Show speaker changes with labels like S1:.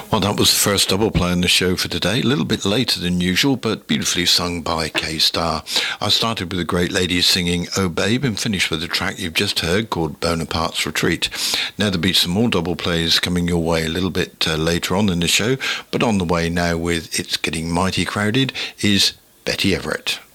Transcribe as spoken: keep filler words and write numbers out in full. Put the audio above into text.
S1: Well, that was the first double play on the show for today. A little bit later than usual, but beautifully sung by K-Star. I started with the great ladies singing Oh Babe and finished with the track you've just heard called Bonaparte's Retreat. Now there'll be some more double plays coming your way a little bit uh, later on in the show, but on the way now with It's Getting Mighty Crowded is Betty Everett.